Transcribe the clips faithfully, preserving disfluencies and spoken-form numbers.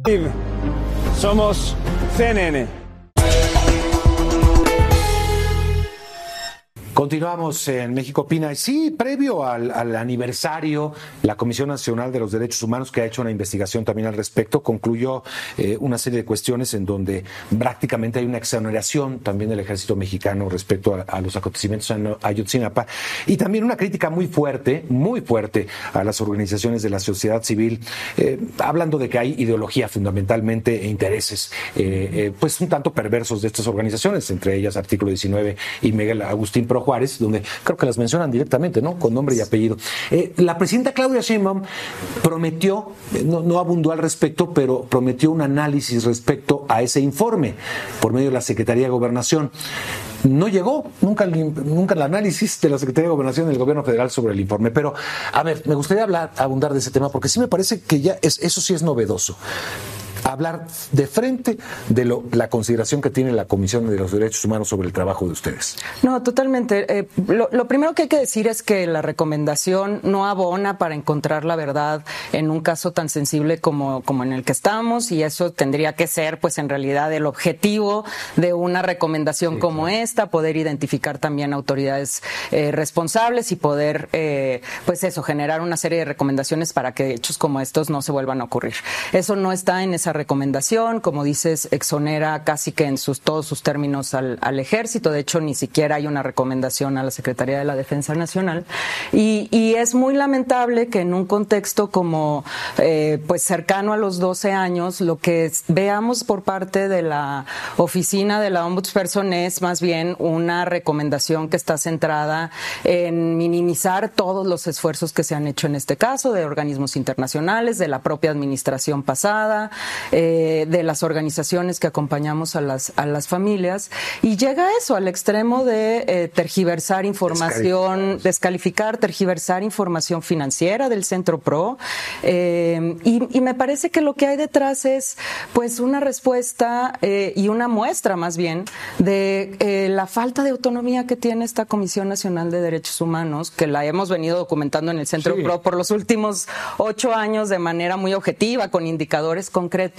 Somos C N N. Continuamos en México Opina. Y sí, previo al, al aniversario, la Comisión Nacional de los Derechos Humanos, que ha hecho una investigación también al respecto, concluyó eh, una serie de cuestiones en donde prácticamente hay una exoneración también del ejército mexicano respecto a, a los acontecimientos en Ayotzinapa, y también una crítica muy fuerte, muy fuerte a las organizaciones de la sociedad civil, eh, hablando de que hay ideología fundamentalmente e intereses eh, eh, pues un tanto perversos de estas organizaciones, entre ellas Artículo diecinueve y Miguel Agustín Pro Juárez, donde creo que las mencionan directamente, ¿no? Con nombre y apellido. Eh, la presidenta Claudia Sheinbaum prometió, no, no abundó al respecto, pero prometió un análisis respecto a ese informe por medio de la Secretaría de Gobernación. No llegó nunca el, nunca el análisis de la Secretaría de Gobernación del Gobierno Federal sobre el informe. Pero, a ver, me gustaría hablar, abundar de ese tema, porque sí me parece que ya es, eso sí es novedoso. Hablar de frente de lo, la consideración que tiene la Comisión de los Derechos Humanos sobre el trabajo de ustedes. No, totalmente. Eh, lo, lo primero que hay que decir es que la recomendación no abona para encontrar la verdad en un caso tan sensible como, como en el que estamos, y eso tendría que ser, pues, en realidad el objetivo de una recomendación sí, como claro. esta, poder identificar también autoridades eh, responsables y poder, eh, pues eso, generar una serie de recomendaciones para que hechos como estos no se vuelvan a ocurrir. Eso no está en esa recomendación, como dices, exonera casi que en sus, todos sus términos al, al ejército. De hecho, ni siquiera hay una recomendación a la Secretaría de la Defensa Nacional, y, y es muy lamentable que en un contexto como eh, pues cercano a los doce años, lo que veamos por parte de la oficina de la Ombudsperson es más bien una recomendación que está centrada en minimizar todos los esfuerzos que se han hecho en este caso de organismos internacionales, de la propia administración pasada, Eh, de las organizaciones que acompañamos a las a las familias, y llega eso al extremo de eh, tergiversar información, descalificar, tergiversar información financiera del Centro Pro, eh, y, y me parece que lo que hay detrás es pues una respuesta eh, y una muestra más bien de eh, la falta de autonomía que tiene esta Comisión Nacional de Derechos Humanos, que la hemos venido documentando en el Centro sí. Pro por los últimos ocho años de manera muy objetiva, con indicadores concretos.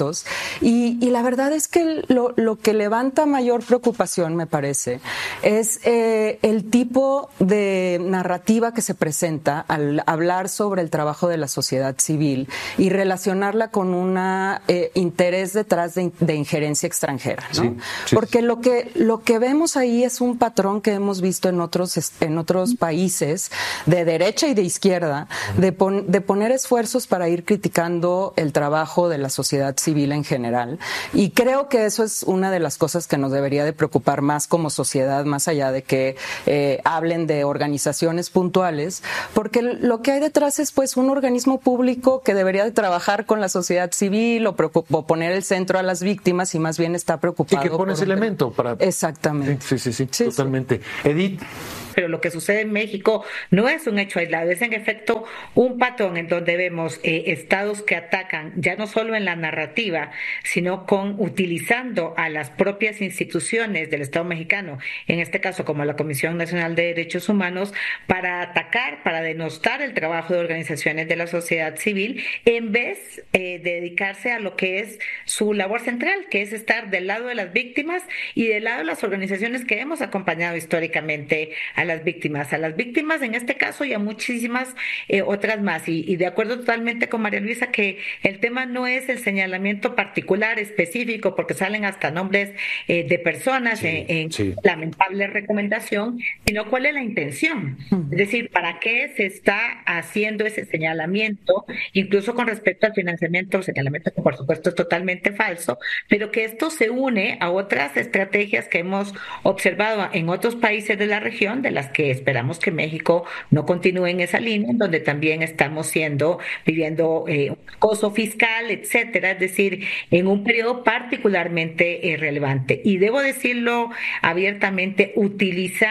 Y, y la verdad es que lo, lo que levanta mayor preocupación, me parece, es eh, el tipo de narrativa que se presenta al hablar sobre el trabajo de la sociedad civil y relacionarla con un eh, interés detrás de, de injerencia extranjera, ¿no? Sí, sí. Porque lo que, lo que vemos ahí es un patrón que hemos visto en otros, en otros países de derecha y de izquierda, de, pon, de poner esfuerzos para ir criticando el trabajo de la sociedad civil en general, y creo que eso es una de las cosas que nos debería de preocupar más como sociedad, más allá de que eh, hablen de organizaciones puntuales, porque lo que hay detrás es pues un organismo público que debería de trabajar con la sociedad civil o, o poner el centro a las víctimas, y más bien está preocupado. Y que pone ese elemento para... Exactamente. Sí, sí, sí, sí, sí totalmente. Sí. Edith. Pero lo que sucede en México no es un hecho aislado, es en efecto un patrón en donde vemos eh, estados que atacan ya no solo en la narrativa, sino con utilizando a las propias instituciones del Estado mexicano, en este caso como la Comisión Nacional de Derechos Humanos, para atacar, para denostar el trabajo de organizaciones de la sociedad civil, en vez eh, de dedicarse a lo que es su labor central, que es estar del lado de las víctimas y del lado de las organizaciones que hemos acompañado históricamente a las víctimas, a las víctimas en este caso y a muchísimas eh, otras más. Y, y de acuerdo totalmente con María Luisa que el tema no es el señalamiento particular, específico, porque salen hasta nombres eh, de personas sí, en, en sí. lamentable recomendación, sino cuál es la intención. Es decir, ¿para qué se está haciendo ese señalamiento? Incluso con respecto al financiamiento, el señalamiento que por supuesto es totalmente falso, pero que esto se une a otras estrategias que hemos observado en otros países de la región, de las que esperamos que México no continúe en esa línea, en donde también estamos siendo, viviendo eh, un acoso fiscal, etcétera, es decir, en un periodo particularmente eh, relevante. Y debo decirlo abiertamente, utilizar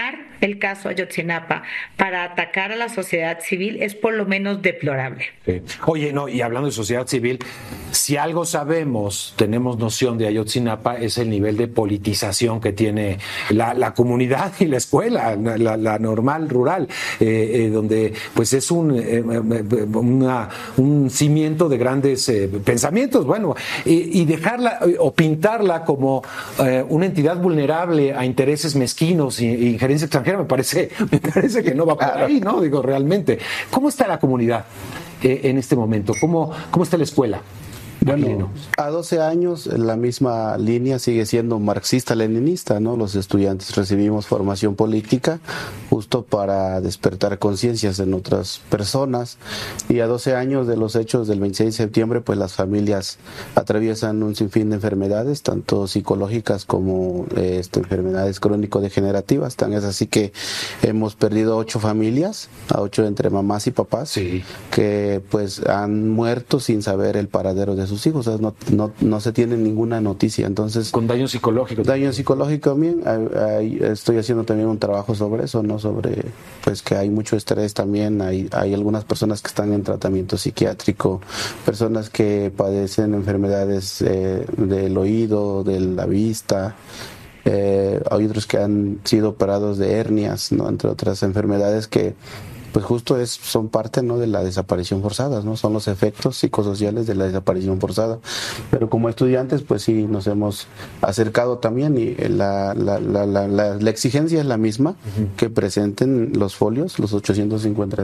el caso Ayotzinapa para atacar a la sociedad civil es por lo menos deplorable. Sí. Oye, no, y hablando de sociedad civil, si algo sabemos, tenemos noción de Ayotzinapa, es el nivel de politización que tiene la, la comunidad y la escuela, la, la normal rural, eh, eh, donde pues es un, eh, una, un cimiento de grandes eh, pensamientos, bueno, y, y dejarla o pintarla como eh, una entidad vulnerable a intereses mezquinos e injerencia extranjera, me parece, me parece que no va por ahí, ¿no? Digo, realmente. ¿Cómo está la comunidad eh, en este momento? ¿Cómo, cómo está la escuela? Bueno, a doce años la misma línea sigue siendo marxista-leninista, ¿no? Los estudiantes recibimos formación política justo para despertar conciencias en otras personas, y a doce años de los hechos del veintiséis de septiembre, pues las familias atraviesan un sinfín de enfermedades, tanto psicológicas como eh, este, enfermedades crónico-degenerativas. Tan es así que hemos perdido ocho familias, a ocho entre mamás y papás, sí, que pues han muerto sin saber el paradero de sus hijos, o sea, no, no, no se tiene ninguna noticia. Entonces, con daño psicológico. Daño psicológico también. Hay, hay, estoy haciendo también un trabajo sobre eso, no sobre, pues que hay mucho estrés también. Hay, hay algunas personas que están en tratamiento psiquiátrico, personas que padecen enfermedades eh, del oído, de la vista. Eh, hay otros que han sido operados de hernias, ¿no? Entre otras enfermedades que pues justo es, son parte, ¿no?, de la desaparición forzada, ¿no? Son los efectos psicosociales de la desaparición forzada. Pero como estudiantes, pues sí, nos hemos acercado también, y la, la, la, la, la, la exigencia es la misma, uh-huh, que presenten los folios, los ochocientos cincuenta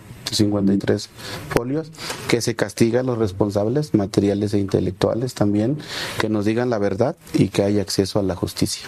y tres folios, que se castiga a los responsables materiales e intelectuales también, que nos digan la verdad y que haya acceso a la justicia.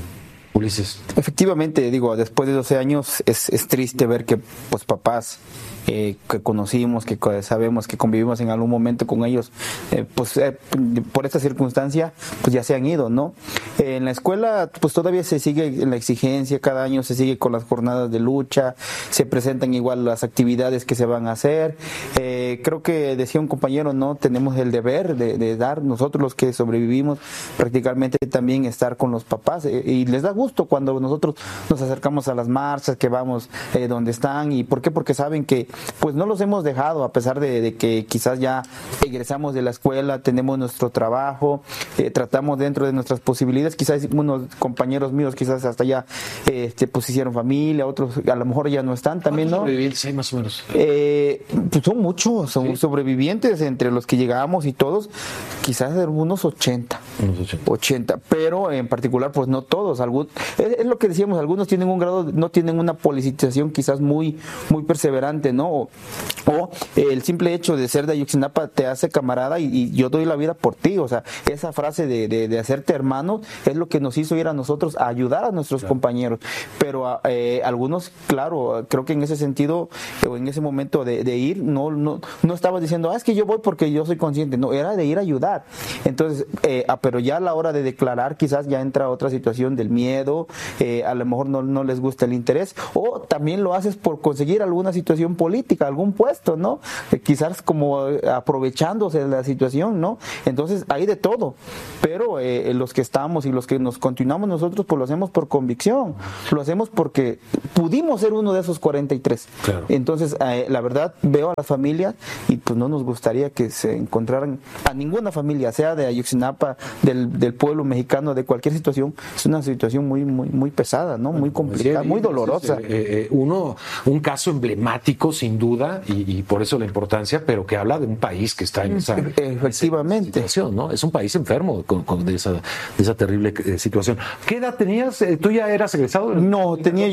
Ulises. Efectivamente, digo, después de doce años es, es triste ver que pues papás eh, que conocimos, que sabemos que convivimos en algún momento con ellos, eh, pues eh, por esta circunstancia pues ya se han ido, ¿no? Eh, en la escuela pues todavía se sigue en la exigencia, cada año se sigue con las jornadas de lucha, se presentan igual las actividades que se van a hacer. Eh, creo que decía un compañero, ¿no? Tenemos el deber de, de dar, nosotros los que sobrevivimos, prácticamente también estar con los papás, eh, y les da gusto cuando nosotros nos acercamos a las marchas, que vamos eh, donde están. ¿Y por qué? Porque saben que pues no los hemos dejado, a pesar de, de que quizás ya egresamos de la escuela, tenemos nuestro trabajo, eh, tratamos dentro de nuestras posibilidades. Quizás unos compañeros míos quizás hasta ya este, pues hicieron familia, otros a lo mejor ya no están también, ¿no? Sobrevivientes hay más o menos? Eh, pues son muchos, son ¿sí? sobrevivientes entre los que llegamos y todos, quizás unos ochenta, unos ochenta, ochenta, pero en particular pues no todos. Algún, es, es lo que decíamos, algunos tienen un grado, no tienen una politización quizás muy, muy perseverante, ¿no? O, o eh, el simple hecho de ser de Ayotzinapa te hace camarada y, y yo doy la vida por ti. O sea, esa frase de, de, de hacerte hermano es lo que nos hizo ir a nosotros a ayudar a nuestros claro. compañeros. Pero eh, algunos, claro, creo que en ese sentido, o en ese momento de, de ir, no, no, no estaba diciendo, ah, es que yo voy porque yo soy consciente. No, era de ir a ayudar. Entonces, eh, ah, pero ya a la hora de declarar quizás ya entra otra situación del miedo, eh, a lo mejor no, no les gusta el interés, o también lo haces por conseguir alguna situación política, algún puesto, ¿no? Eh, quizás como aprovechándose de la situación, ¿no? Entonces hay de todo, pero eh, los que estamos y los que nos continuamos nosotros, pues lo hacemos por convicción, lo hacemos porque pudimos ser uno de esos cuarenta y tres. Claro. Entonces, eh, la verdad, veo a las familias y pues no nos gustaría que se encontraran a ninguna familia, sea de Ayotzinapa, del, del pueblo mexicano, de cualquier situación. Es una situación muy, muy, muy pesada, ¿no? Muy complicada, muy dolorosa. Eh, eh, uno, un caso emblemático, sin duda, y, y por eso la importancia, pero que habla de un país que está en esa, efectivamente, esa situación, ¿no? Es un país enfermo con, con de, esa, de esa terrible eh, situación. ¿Qué edad tenías? ¿Tú ya eras egresado? No, tenía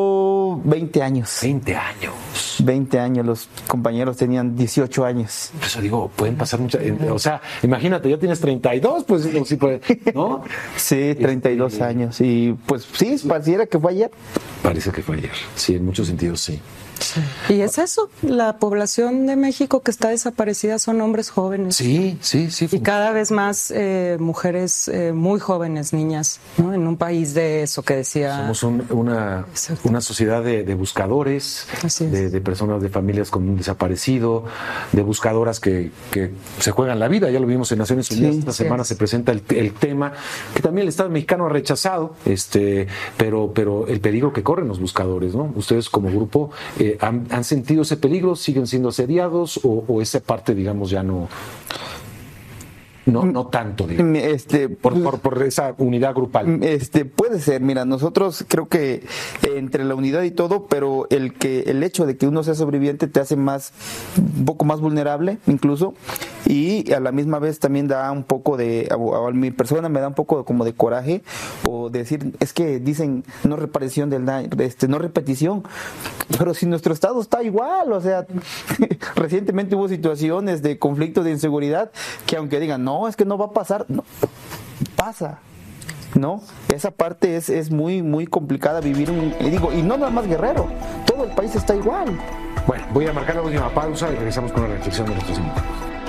yo veinte años. veinte años. veinte años, los compañeros tenían dieciocho años. Por eso digo, pueden pasar muchas, o sea, imagínate, ya tienes treinta y dos, pues, sí, pues, ¿no? Sí, treinta y dos este, años, y pues sí, pareciera que fue ayer. Parece que fue ayer, sí, en muchos sentidos sí. Sí. Y es eso, la población de México que está desaparecida son hombres jóvenes. Sí, sí, sí. Y cada vez más eh, mujeres eh, muy jóvenes, niñas, ¿no? En un país de eso que decía... Somos un, una, una sociedad de, de buscadores, de, de personas, de familias con un desaparecido, de buscadoras que, que se juegan la vida. Ya lo vimos en Naciones Unidas, sí, esta semana es. se presenta el, el tema, que también el Estado mexicano ha rechazado, este, pero, pero el peligro que corren los buscadores, ¿no? Ustedes como grupo... Eh, ¿Han, ¿Han sentido ese peligro? ¿Siguen siendo asediados? ¿O, o esa parte, digamos, ya no no, no tanto, digamos, este, por, por, por esa unidad grupal? Este, puede ser, mira, nosotros creo que entre la unidad y todo, pero el que el hecho de que uno sea sobreviviente te hace más, un poco más vulnerable incluso, y a la misma vez también da un poco de, a, a mi persona me da un poco de, como de coraje, o decir, es que dicen no reparación del daño, este, no repetición, pero si nuestro estado está igual, o sea, recientemente hubo situaciones de conflicto, de inseguridad, que aunque digan, no, es que no va a pasar, no, pasa, ¿no? Esa parte es, es muy, muy complicada vivir, un, y digo, y no nada más Guerrero, todo el país está igual. Bueno, voy a marcar la última pausa y regresamos con la reflexión de nuestros invitados.